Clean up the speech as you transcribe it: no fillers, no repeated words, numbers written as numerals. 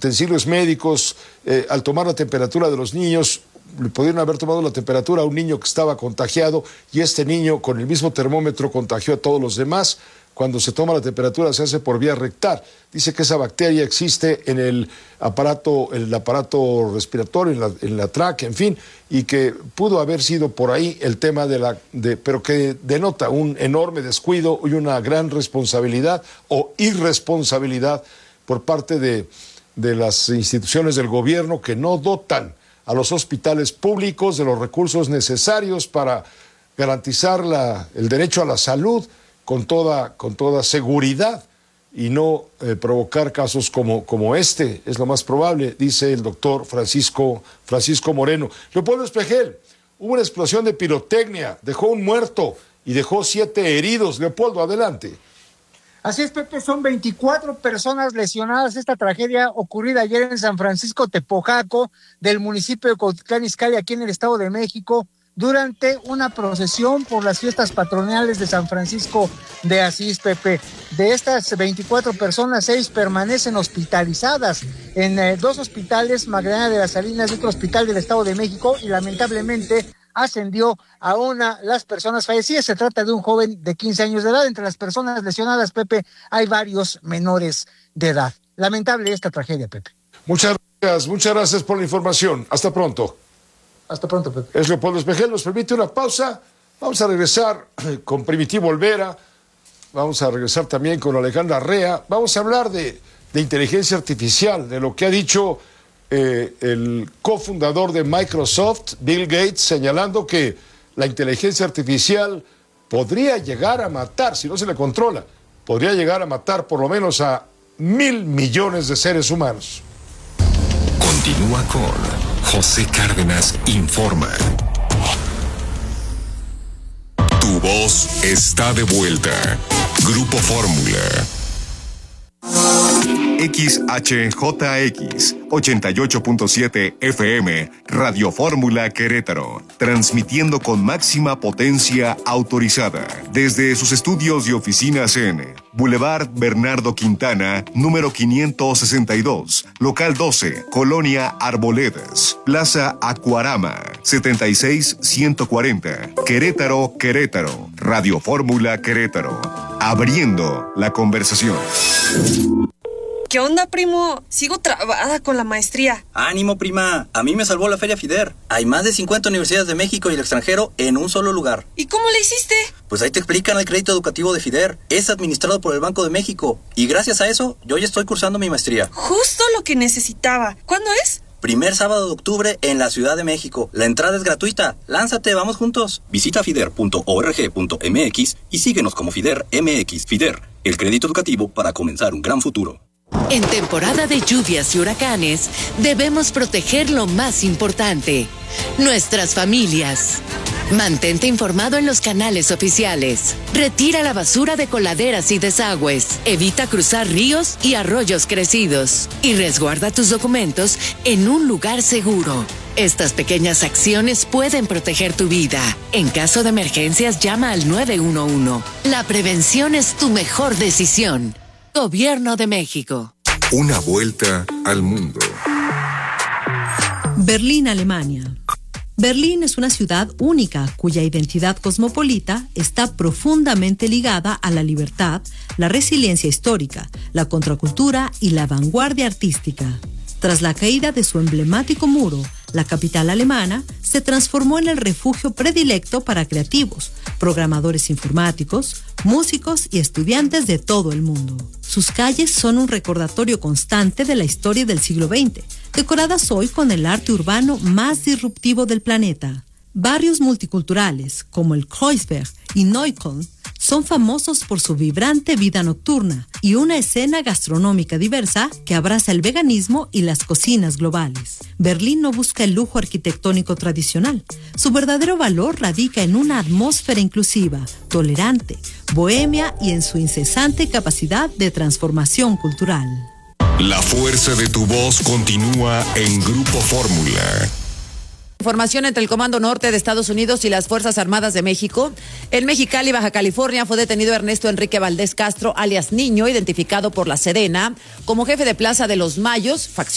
utensilios médicos, al tomar la temperatura de los niños, le pudieron haber tomado la temperatura a un niño que estaba contagiado y este niño con el mismo termómetro contagió a todos los demás. Cuando se toma la temperatura se hace por vía rectal. Dice que esa bacteria existe en el aparato respiratorio, en la tráquea, en fin, y que pudo haber sido por ahí el tema pero que denota un enorme descuido y una gran responsabilidad o irresponsabilidad por parte de las instituciones del gobierno que no dotan a los hospitales públicos de los recursos necesarios para garantizar el derecho a la salud con toda seguridad y no provocar casos como este, es lo más probable, dice el doctor Francisco Moreno. Leopoldo Espejel, hubo una explosión de pirotecnia, dejó un muerto y dejó 7 heridos. Leopoldo, adelante. Así es, Pepe, son 24 personas lesionadas. Esta tragedia ocurrida ayer en San Francisco Tepojaco, del municipio de Cuautitlán Izcalli, aquí en el Estado de México, durante una procesión por las fiestas patronales de San Francisco de Asís, Pepe. De estas 24 personas, 6 permanecen hospitalizadas en 2 hospitales, Magdalena de las Salinas y otro hospital del Estado de México, y lamentablemente ascendió a las personas fallecidas. Se trata de un joven de 15 años de edad. Entre las personas lesionadas, Pepe, hay varios menores de edad. Lamentable esta tragedia, Pepe. Muchas gracias por la información. Hasta pronto. Hasta pronto, Pepe. Es Leopoldo Espejel, nos permite una pausa. Vamos a regresar con Primitivo Olvera. Vamos a regresar también con Alejandra Rea. Vamos a hablar de inteligencia artificial, de lo que ha dicho el cofundador de Microsoft, Bill Gates, señalando que la inteligencia artificial podría llegar a matar, si no se le controla, podría llegar a matar por lo menos a 1,000 millones de seres humanos. Continúa con José Cárdenas Informa. Tu voz está de vuelta. Grupo Fórmula. XHJX 88.7 FM, Radio Fórmula Querétaro, transmitiendo con máxima potencia autorizada desde sus estudios y oficinas en Boulevard Bernardo Quintana, número 562, local 12, Colonia Arboledas, Plaza Acuarama, 76140, Querétaro, Radio Fórmula Querétaro, abriendo la conversación. ¿Qué onda, primo? Sigo trabada con la maestría. Ánimo, prima. A mí me salvó la Feria FIDER. Hay más de 50 universidades de México y el extranjero en un solo lugar. ¿Y cómo le hiciste? Pues ahí te explican el crédito educativo de FIDER. Es administrado por el Banco de México. Y gracias a eso, yo ya estoy cursando mi maestría. Justo lo que necesitaba. ¿Cuándo es? Primer sábado de octubre en la Ciudad de México. La entrada es gratuita. Lánzate, vamos juntos. Visita fider.org.mx y síguenos como FIDER MX. FIDER, el crédito educativo para comenzar un gran futuro. En temporada de lluvias y huracanes, debemos proteger lo más importante, nuestras familias. Mantente informado en los canales oficiales. Retira la basura de coladeras y desagües. Evita cruzar ríos y arroyos crecidos. Y resguarda tus documentos en un lugar seguro. Estas pequeñas acciones pueden proteger tu vida. En caso de emergencias, llama al 911. La prevención es tu mejor decisión. Gobierno de México. Una vuelta al mundo. Berlín, Alemania. Berlín es una ciudad única cuya identidad cosmopolita está profundamente ligada a la libertad, la resiliencia histórica, la contracultura y la vanguardia artística. Tras la caída de su emblemático muro, la capital alemana se transformó en el refugio predilecto para creativos, programadores informáticos, músicos y estudiantes de todo el mundo. Sus calles son un recordatorio constante de la historia del siglo XX, decoradas hoy con el arte urbano más disruptivo del planeta. Barrios multiculturales como el Kreuzberg y Neukölln son famosos por su vibrante vida nocturna y una escena gastronómica diversa que abraza el veganismo y las cocinas globales. Berlín no busca el lujo arquitectónico tradicional. Su verdadero valor radica en una atmósfera inclusiva, tolerante, bohemia y en su incesante capacidad de transformación cultural. La fuerza de tu voz continúa en Grupo Fórmula. Información entre el Comando Norte de Estados Unidos y las Fuerzas Armadas de México. En Mexicali, Baja California, fue detenido Ernesto Enrique Valdés Castro, alias Niño, identificado por la Sedena como jefe de Plaza de los Mayos, facción